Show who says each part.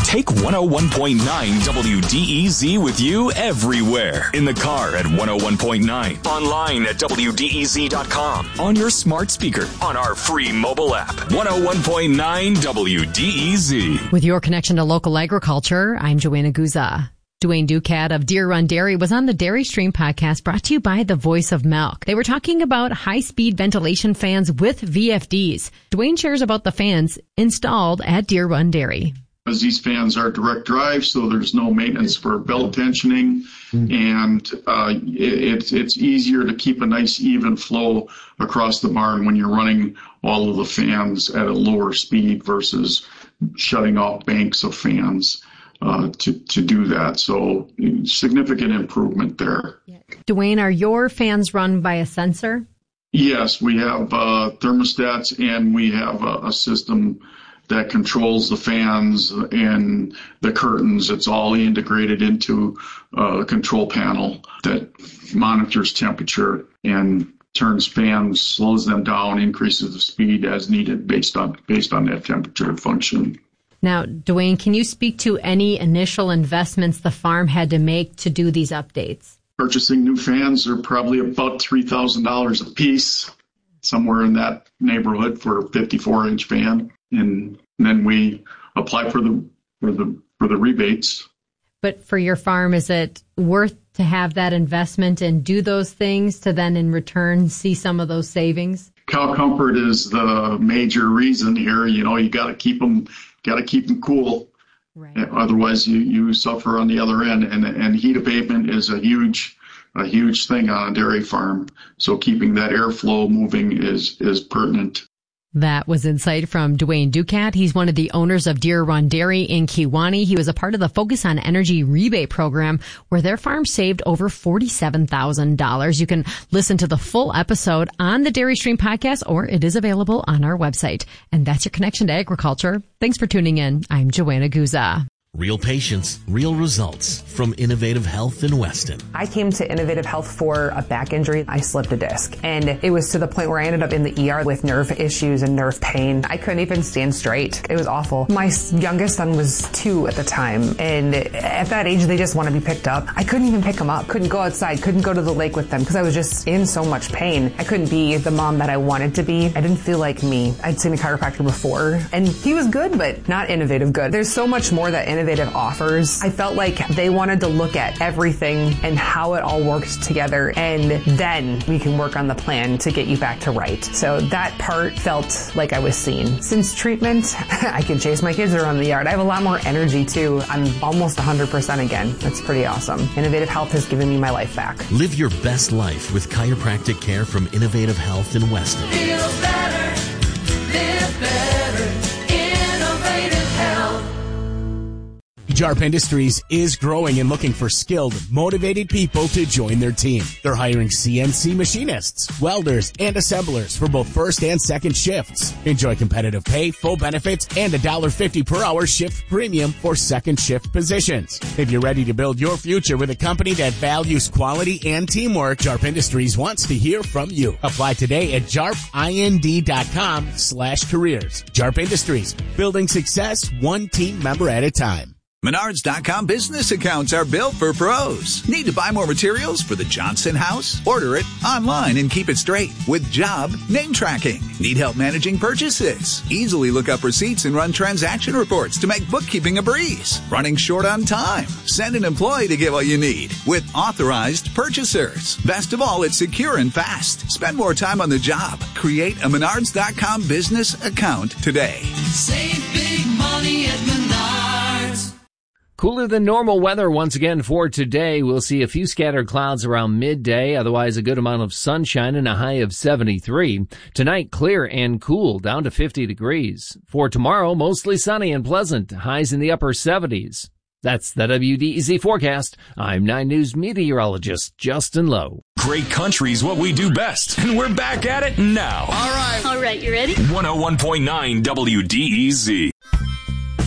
Speaker 1: Take 101.9 WDEZ with you everywhere. In the car at 101.9. Online at WDEZ.com. On your smart speaker. On our free mobile app. 101.9 WDEZ.
Speaker 2: With your connection to local agriculture, I'm Joanna Guza. Dwayne Ducat of Deer Run Dairy was on the Dairy Stream podcast brought to you by The Voice of Milk. They were talking about high-speed ventilation fans with VFDs. Dwayne shares about the fans installed at Deer Run Dairy.
Speaker 3: As these fans are direct drive, so there's no maintenance for belt tensioning, and it's easier to keep a nice even flow across the barn when you're running all of the fans at a lower speed versus shutting off banks of fans. To do that. So significant improvement there.
Speaker 2: Dwayne, are your fans run by a sensor?
Speaker 3: Yes, we have thermostats, and we have a system that controls the fans and the curtains. It's all integrated into a control panel that monitors temperature and turns fans, slows them down, increases the speed as needed based on that temperature function.
Speaker 2: Now, Dwayne, can you speak to any initial investments the farm had to make to do these updates?
Speaker 3: Purchasing new fans are probably about $3,000 a piece, somewhere in that neighborhood for a 54-inch fan, and then we apply for the rebates. But
Speaker 2: for your farm, is it worth to have that investment and do those things to then in return see some of those savings?
Speaker 3: Cow comfort is the major reason here. You know, you got to keep them cool. Right. Otherwise, you suffer on the other end. And heat abatement is a huge thing on a dairy farm. So keeping that airflow moving is pertinent.
Speaker 2: That was insight from Dwayne Ducat. He's one of the owners of Deer Run Dairy in Kewaunee. He was a part of the Focus on Energy rebate program where their farm saved over $47,000. You can listen to the full episode on the Dairy Stream podcast, or it is available on our website. And that's your connection to agriculture. Thanks for tuning in. I'm Joanna Guza.
Speaker 4: Real patients, real results from Innovative Health in Weston.
Speaker 5: I came to Innovative Health for a back injury. I slipped a disc, and it was to the point where I ended up in the ER with nerve issues and nerve pain. I couldn't even stand straight. It was awful. My youngest son was 2 at the time, and at that age, they just want to be picked up. I couldn't even pick them up. Couldn't go outside. Couldn't go to the lake with them because I was just in so much pain. I couldn't be the mom that I wanted to be. I didn't feel like me. I'd seen a chiropractor before, and he was good, but not innovative good. There's so much more that Innovative offers. I felt like they wanted to look at everything and how it all works together, and then we can work on the plan to get you back to right. So that part felt like I was seen. Since treatment, I can chase my kids around the yard. I have a lot more energy too. I'm almost 100% again. That's pretty awesome. Innovative Health has given me my life back.
Speaker 4: Live your best life with chiropractic care from Innovative Health in Weston.
Speaker 6: Feel better, live better, Innovative Health.
Speaker 7: Jarp Industries is growing and looking for skilled, motivated people to join their team. They're hiring CNC machinists, welders, and assemblers for both first and second shifts. Enjoy competitive pay, full benefits, and $1.50 per hour shift premium for second shift positions. If you're ready to build your future with a company that values quality and teamwork, Jarp Industries wants to hear from you. Apply today at jarpind.com/careers. Jarp Industries, building success one team member at a time.
Speaker 8: Menards.com business accounts are built for pros. Need to buy more materials for the Johnson house? Order it online and keep it straight with job name tracking. Need help managing purchases? Easily look up receipts and run transaction reports to make bookkeeping a breeze. Running short on time? Send an employee to get what you need with authorized purchasers. Best of all, it's secure and fast. Spend more time on the job. Create a Menards.com business account today.
Speaker 6: Save big money at Menards.
Speaker 9: Cooler than normal weather once again for today. We'll see a few scattered clouds around midday, otherwise a good amount of sunshine and a high of 73. Tonight, clear and cool, down to 50 degrees. For tomorrow, mostly sunny and pleasant, highs in the upper 70s. That's the WDEZ forecast. I'm 9 News meteorologist Justin Lowe.
Speaker 1: Great country's what we do best, and we're back at it now.
Speaker 10: All right, you ready?
Speaker 1: 101.9 WDEZ.